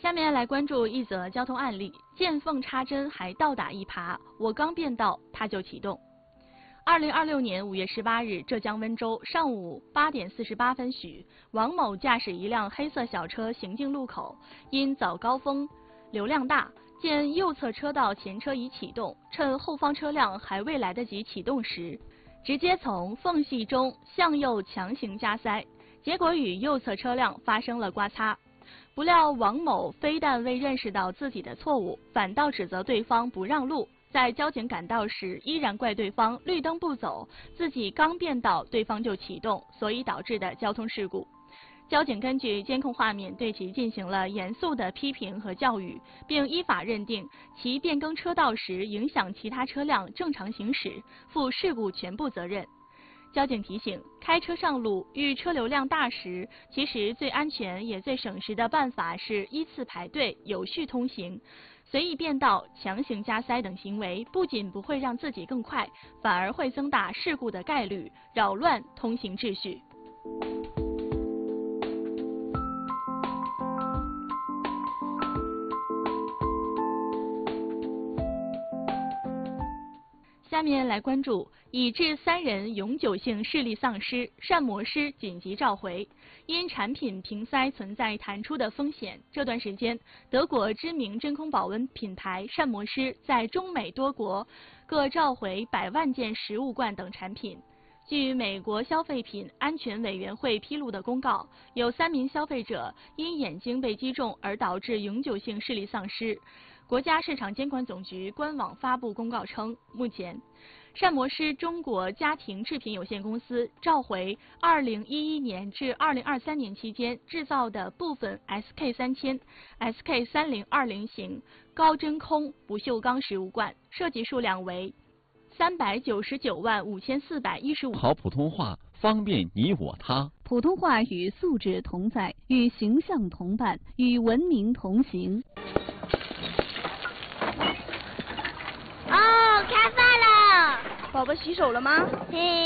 下面来关注一则交通案例：见缝插针还倒打一耙，我刚变道它就启动。2026年5月18日，浙江温州上午8点48分许，王某驾驶一辆黑色小车行进路口，因早高峰流量大，见右侧车道前车已启动，趁后方车辆还未来得及启动时，直接从缝隙中向右强行加塞，结果与右侧车辆发生了刮擦。不料王某非但未认识到自己的错误，反倒指责对方不让路，在交警赶到时依然怪对方绿灯不走，自己刚变道对方就启动，所以导致的交通事故。交警根据监控画面对其进行了严肃的批评和教育，并依法认定其变更车道时影响其他车辆正常行驶，负事故全部责任。交警提醒，开车上路遇车流量大时，其实最安全也最省时的办法是依次排队，有序通行。随意变道、强行加塞等行为，不仅不会让自己更快，反而会增大事故的概率，扰乱通行秩序。下面来关注已致3人永久性视力丧失，膳魔师紧急召回。因产品瓶塞存在弹出的风险，这段时间，德国知名真空保温品牌膳魔师在中美多国各召回100万件食物罐等产品。据美国消费品安全委员会披露的公告，有3名消费者因眼睛被击中而导致永久性视力丧失。国家市场监管总局官网发布公告称，目前，膳魔师中国家庭制品有限公司召回2011年至2023年期间制造的部分 SK3000、SK3020 型高真空不锈钢食物罐，涉及数量为3995415。 好普通话，方便你我他。 普通话与素质同在，与形象同伴，与文明同行。 哦，开饭了！ 宝宝洗手了吗？ 嘿。